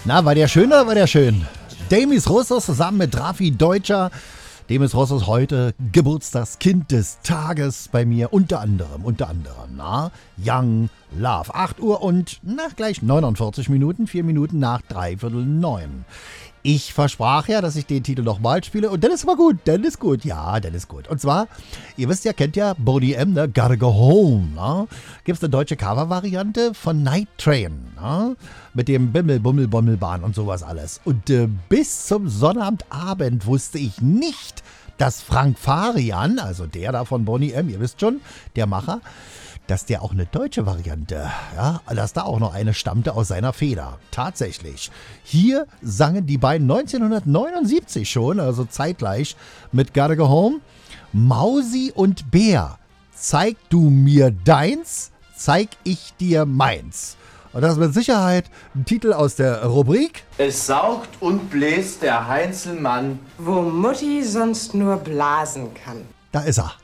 Na, war der schön oder war der schön? Demis Roussos zusammen mit Raffi Deutscher. Demis Roussos heute Geburtstagskind des Tages bei mir. Unter anderem, na, Young Love. 8 Uhr und, gleich 49 Minuten, 4 Minuten nach 8:45. Ich versprach ja, dass ich den Titel nochmal spiele und dann ist aber gut, dann ist gut. Und zwar, ihr wisst ja, kennt ja Boney M, ne? Gotta Go Home, ne? Gibt's eine deutsche Cover-Variante von Night Train, ne? Mit dem Bimmel, Bummel, Bommelbahn und sowas alles. Und bis zum Sonnabendabend wusste ich nicht, dass Frank Farian, also der da von Boney M, ihr wisst schon, der Macher, dass der auch eine deutsche Variante, ja, dass da auch noch eine stammte aus seiner Feder. Tatsächlich. Hier sangen die beiden 1979 schon, also zeitgleich mit Gotta Go Home, Mausi und Bär. Zeig du mir deins, zeig ich dir meins. Und das ist mit Sicherheit ein Titel aus der Rubrik Es saugt und bläst der Heinzelmann, wo Mutti sonst nur blasen kann. Da ist er.